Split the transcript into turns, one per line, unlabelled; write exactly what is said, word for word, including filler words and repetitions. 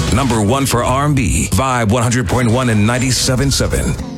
Number one for R and B, Vibe one hundred point one and ninety-seven point seven.